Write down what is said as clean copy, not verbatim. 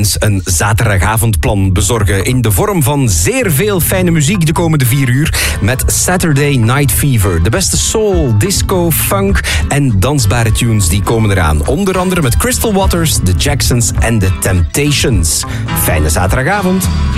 Dance een zaterdagavondplan bezorgen in de vorm van zeer veel fijne muziek de komende 4 uur met Saturday Night Fever. De beste soul, disco, funk en dansbare tunes die komen eraan. Onder andere met Crystal Waters, The Jacksons en The Temptations. Fijne zaterdagavond.